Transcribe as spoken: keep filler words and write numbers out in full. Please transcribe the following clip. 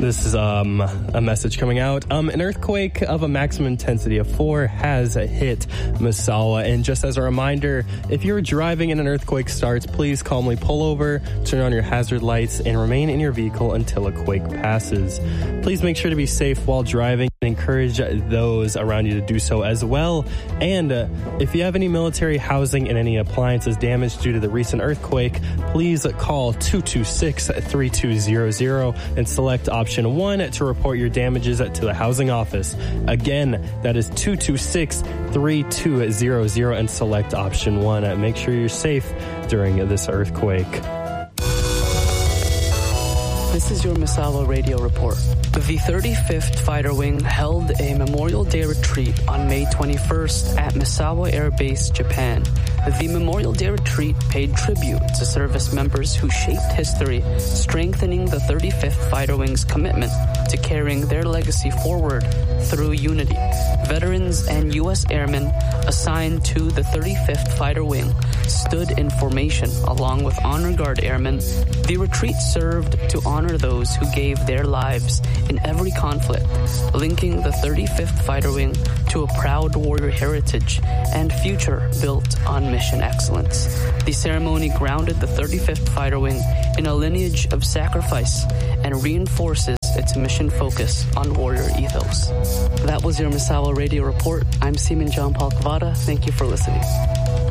This is um, a message coming out. Um, an earthquake of a maximum intensity of four has hit Misawa. And just as a reminder, if you're driving and an earthquake starts, please calmly pull over, turn on your hazard lights, and remain in your vehicle until a quake passes. Please make sure to be safe while driving and encourage those around you to do so as well. And uh, if you have any military housing and any appliances damaged due to the recent earthquake, please call two two six, three two zero zero and select option one to report your damages to the housing office. Again, that is two two six, three two zero zero and select option one. Make sure you're safe during this earthquake. This is your Misawa Radio Report. The thirty-fifth Fighter Wing held a Memorial Day retreat on May twenty-first at Misawa Air Base, Japan. The Memorial Day retreat paid tribute to service members who shaped history, strengthening the thirty-fifth Fighter Wing's commitment to carrying their legacy forward through unity. Veterans and U S airmen assigned to the thirty-fifth Fighter Wing stood in formation along with Honor Guard airmen. The retreat served to honor those who gave their lives in every conflict, linking the thirty-fifth Fighter Wing to a proud warrior heritage and future built on mission excellence. The ceremony grounded the thirty-fifth Fighter Wing in a lineage of sacrifice and reinforces its mission focus on warrior ethos. That was your Misawa Radio Report. I'm Seaman John Paul Cavada. Thank you for listening.